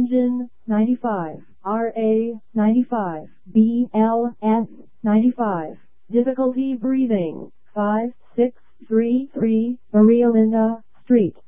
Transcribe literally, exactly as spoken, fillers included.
Engine, ninety-five. R A, ninety-five. B L S, ninety-five. Difficulty breathing, five six three three, Maria Linda Street.